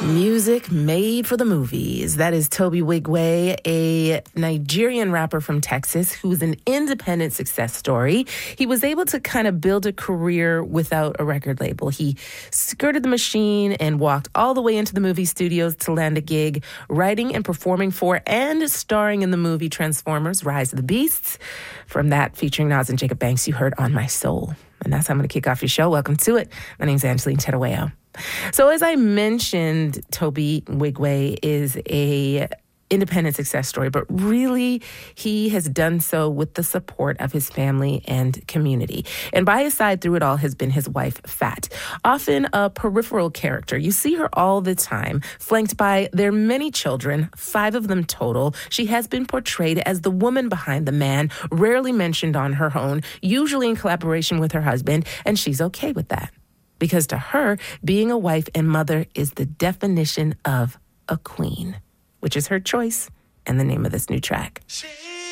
Music made for the movies. That is Toby Wigwe, a Nigerian rapper from Texas who's an independent success story. He was able to kind of build a career without a record label. He skirted the machine and walked all the way into the movie studios to land a gig, writing and performing for and starring in the movie Transformers: Rise of the Beasts. From that, featuring Nas and Jacob Banks, you heard On My Soul. And that's how I'm going to kick off your show. Welcome to it. My name's Angeline Terueo. So as I mentioned, Toby Wigwe is a independent success story, but really he has done so with the support of his family and community. And by his side through it all has been his wife, Fat, often a peripheral character. You see her all the time, flanked by their many children, 5 of them total. She has been portrayed as the woman behind the man, rarely mentioned on her own, usually in collaboration with her husband, and she's okay with that. Because to her, being a wife and mother is the definition of a queen, which is her choice and the name of this new track.